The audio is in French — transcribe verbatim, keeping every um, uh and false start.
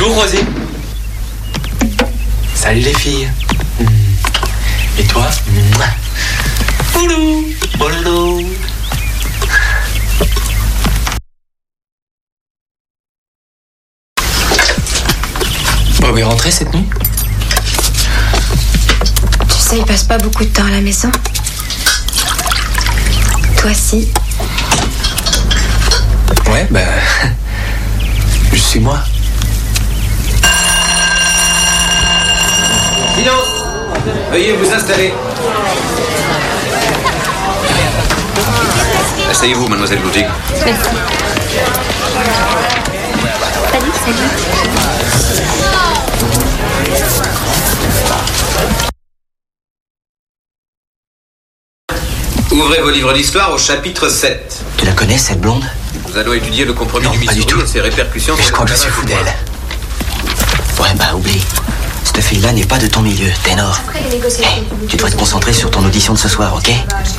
Bonjour Rosé. Salut les filles. Et toi? Boulou, boulou. On va y rentrer cette nuit? Tu sais, il passe pas beaucoup de temps à la maison. Toi, si. Ouais, bah... Je suis moi. Dino, veuillez vous installer. Asseyez-vous, mademoiselle Boutique. Merci. Salut, salut. Ouvrez vos livres d'histoire au chapitre sept. Tu la connais, cette blonde? Nous allons étudier le compromis Non, du pas du Missouri tout. et ses répercussions Mais sur je crois le que je suis fou gouvernement. d'elle. Ouais, bah oublie. Cette fille-là n'est pas de ton milieu, ténor. Après les négociations. Hey, tu devrais te concentrer sur ton audition de ce soir, ok?